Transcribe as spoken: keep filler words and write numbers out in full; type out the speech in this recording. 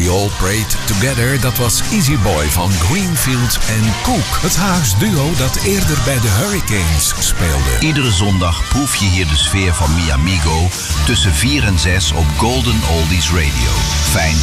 We All Prayed Together, dat was Easy Boy van Greenfields en Cook. Het Haags duo dat eerder bij de Hurricanes speelde. Iedere zondag proef je hier de sfeer van Mi Amigo tussen vier en zes op Golden Oldies Radio. Fijn